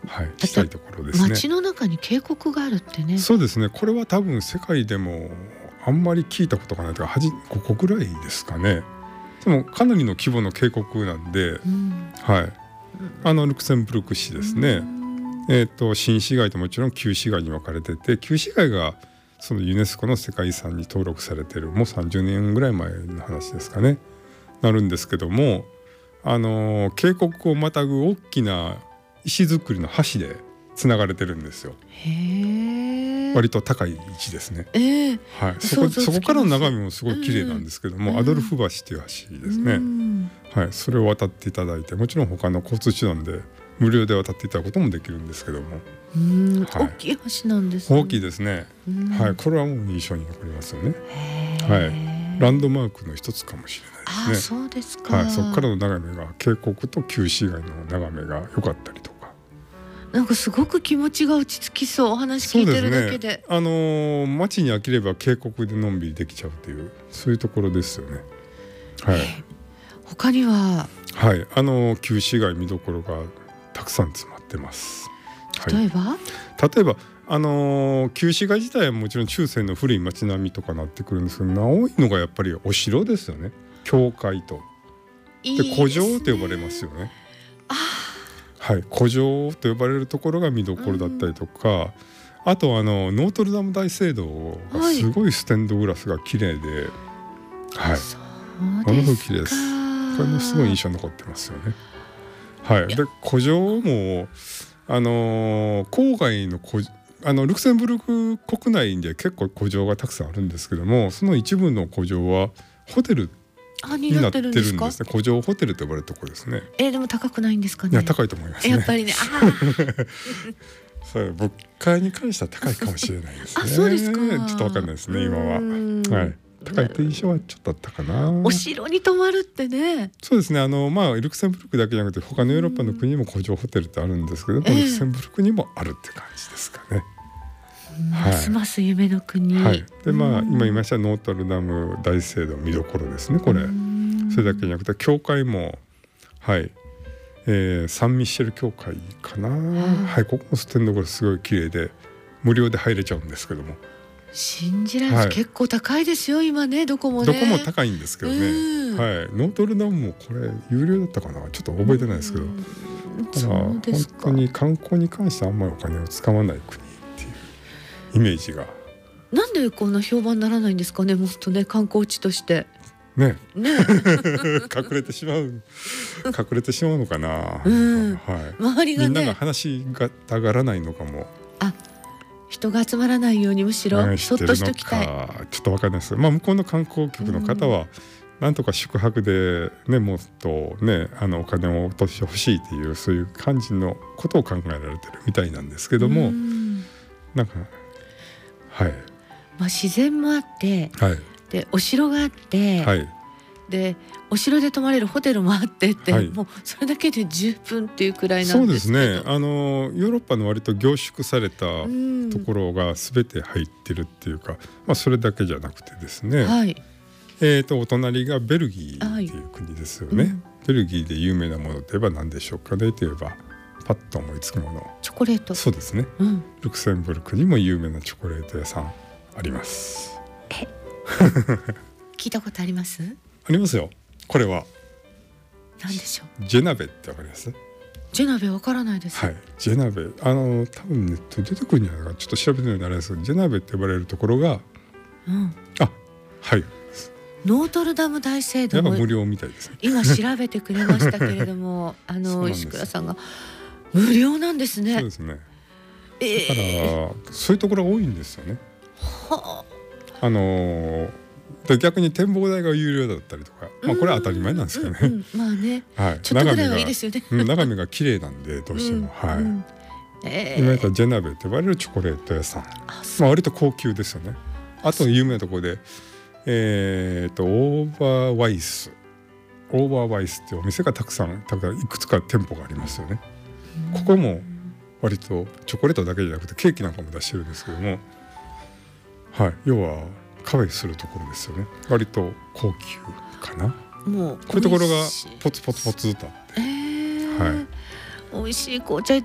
はい、したいところですね。 街の中に渓谷があるってね。 そうですね。これは多分世界でもあんまり聞いたことがないというか5個ぐらいですかね。でもかなりの規模の渓谷なんで、はい、ルクセンブルク市ですね。新市街ともちろん旧市街に分かれてて、旧市街がそのユネスコの世界遺産に登録されている、もう30年ぐらい前の話ですかね、なるんですけども、渓谷をまたぐ大きな石造りの橋でつながれてるんですよ。 へー、 割と高い位置ですね。はい、そこからの眺めもすごい綺麗なんですけども、アドルフ橋っていう橋ですね。はい、それを渡っていただいて、もちろん他の交通手段で無料で渡っていただくこともできるんですけども、 はい、大きい橋なんですね。 大きいですね。はい、これはもう印象に残りますよね。はい、ランドマークの一つかもしれないですね。 そうですか。 はい、そこからの眺めが渓谷と旧市街の眺めが良かったりとか、 なんかすごく気持ちが落ち着きそう、お話聞いてるだけで。 街に飽きれば渓谷でのんびりできちゃうという、そういうところですよね。はい、 他には、 はい、旧市街見どころがたくさん詰まってます。 例えば、 はい、旧市街自体はもちろん中世の古い街並みとかなってくるんですけど、多いのがやっぱりお城ですよね。教会とで古城と呼ばれますよね。はい、古城と呼ばれるところが見どころだったりとか、あとノートルダム大聖堂がすごいステンドグラスが綺麗で、はい、ものすごく綺麗です。これもすごい印象に残ってますよね。はい、で古城も郊外のルクセンブルク国内で結構古城がたくさんあるんですけども、その一部の古城はホテルになってるんですね。古城ホテルと呼ばれるところですね。 でも高くないんですかね。 いや、高いと思いますね。 やっぱりね。 それ物価に関しては高いかもしれないですね。 そうですか。 ちょっと分かんないですね今は。はい、高いって印象はちょっとあったかな。 お城に泊まるってね。 そうですね。ルクセンブルクだけじゃなくて他のヨーロッパの国にも古城ホテルってあるんですけど、ルクセンブルクにもあるって感じですかね。 ますます夢の国。 はい、で今言いましたノートルダム大聖堂見どころですね。これそれだけじゃなくて教会も、はい、サンミッシェル教会かな。はい、ここもステンドグラスすごい綺麗で無料で入れちゃうんですけども、 信じられない、結構高いですよ今ね。どこも高いんですけどね。はい、ノートルダムもこれ有料だったかな、ちょっと覚えてないですけど、本当に観光に関してあんまりお金を使わない国っていうイメージが。 なんでこんな評判にならないんですかね。もっとね、観光地としてね隠れてしまうのかな。はい、 周りがね、 みんなが話がたがらないのかも。 人が集まらないようにむしろそっとしときたい。 ちょっとわかんないです。向こうの観光客の方はなんとか宿泊でね、もっとねお金を落としてほしいっていう、そういう感じのことを考えられてるみたいなんですけども、なんかはい、 自然もあって、 はい、 でお城があって、はい、でお城で泊まれるホテルもあってって、はい、もうそれだけで十分っていうくらいなんですけど。そうですね。 ヨーロッパの割と凝縮されたところが全て入ってるっていうか、それだけじゃなくてですね、はい、お隣がベルギーっていう国ですよね。はい、ベルギーで有名なものといえば何でしょうかねといえば、パッと思いつくもの、 チョコレート。 そうですね。ルクセンブルクにも有名なチョコレート屋さんあります。 聞いたことあります？ ありますよ。これは何でしょう。 ジェナベってわかります？ ジェナベわからないです。 はい、ジェナベ多分ネット出てくるんじゃないか、ちょっと調べてみたらあれですけど、ジェナベって呼ばれるところが、はい、 ノートルダム大聖堂も無料みたいですね。 今調べてくれましたけれども石倉さんが無料なんですね。 そうですね。だからそういうところが多いんですよね。で逆に展望台が有料だったりとか、これは当たり前なんですけどね。 まあね、 はい、 ちょっとぐらいはいいですよね。 眺めが綺麗なんでどうしても、はい。今言ったジェナベと呼ばれるチョコレート屋さん、割と高級ですよね。あと有名なところでオーバーワイスっていうお店がたくさんいくつか店舗がありますよね。ここも割とチョコレートだけじゃなくてケーキなんかも出してるんですけども、はい、要はカフェするところですよね。割と高級かな。もうこういうところがポツポツポツとあって、はい、 美味しい紅茶